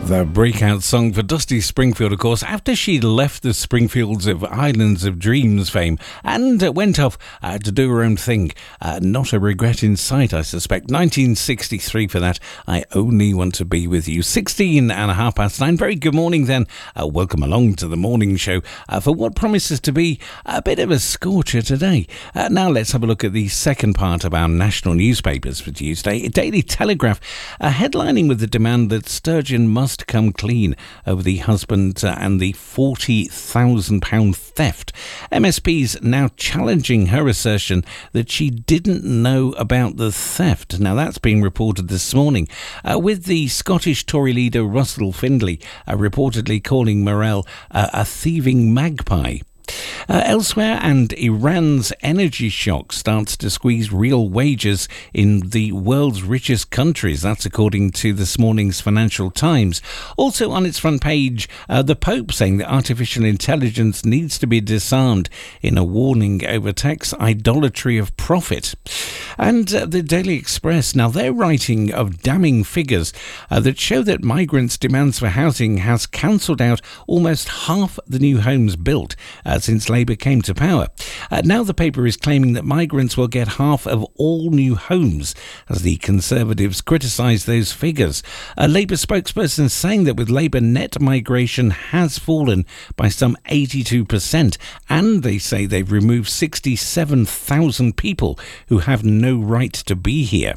The breakout song for Dusty Springfield, of course, after she left the Springfields of Islands of Dreams fame and went off to do her own thing. Not a regret in sight, I suspect. 1963 for that. I Only Want to Be With You. 16 and a half past 9. Very good morning then. Welcome along to the morning show for what promises to be a bit of a scorcher today. Now let's have a look at the second part of our national newspapers for Tuesday. Daily Telegraph headlining with the demand that Sturgeon must come clean over the husband and the £40,000 theft. MSP's now challenging her assertion that she didn't know about the theft. Now that's being reported this morning, with the Scottish Tory leader Russell Findlay reportedly calling Morell a thieving magpie. Elsewhere, and Iran's energy shock starts to squeeze real wages in the world's richest countries. That's according to this morning's Financial Times. Also on its front page, the Pope saying that artificial intelligence needs to be disarmed in a warning over tech's idolatry of profit. And the Daily Express, now they're writing of damning figures that show that migrants' demands for housing has cancelled out almost half the new homes built since Labour came to power. Now the paper is claiming that migrants will get half of all new homes, as the Conservatives criticise those figures. A Labour spokesperson saying that with Labour, net migration has fallen by some 82%, and they say they've removed 67,000 people who have no right to be here.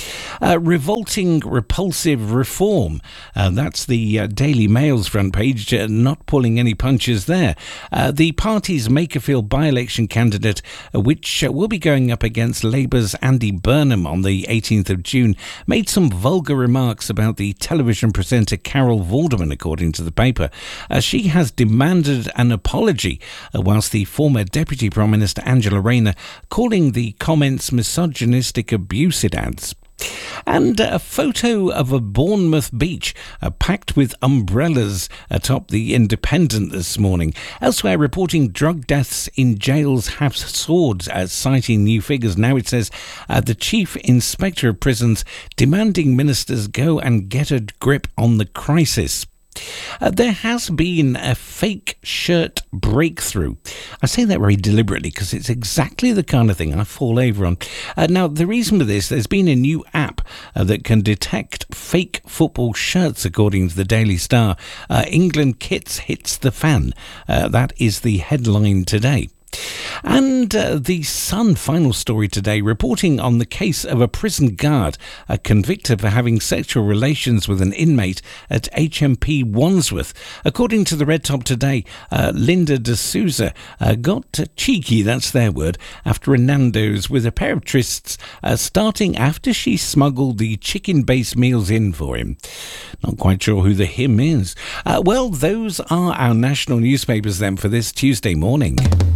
Revolting, repulsive reform. That's the Daily Mail's front page, not pulling any punches there. The party's Makerfield by-election candidate, which will be going up against Labour's Andy Burnham on the 18th of June, made some vulgar remarks about the television presenter Carol Vorderman, according to the paper. She has demanded an apology, whilst the former Deputy Prime Minister Angela Rayner calling the comments misogynistic abuse it adds. And a photo of a Bournemouth beach packed with umbrellas atop the Independent this morning. Elsewhere, reporting drug deaths in jails have soared, citing new figures. Now it says the Chief Inspector of Prisons demanding ministers go and get a grip on the crisis. There has been a fake shirt breakthrough. I say that very deliberately because it's exactly the kind of thing I fall over on. Now, the reason for this, there's been a new app that can detect fake football shirts, according to the Daily Star. England kits hits the fan. That is the headline today. And the Sun final story today, reporting on the case of a prison guard convicted for having sexual relations with an inmate at HMP Wandsworth. According to the Red Top today, Linda D'Souza got cheeky, that's their word, after a Nando's with a pair of trysts starting after she smuggled the chicken-based meals in for him. Not quite sure who the him is. Well, those are our national newspapers then for this Tuesday morning.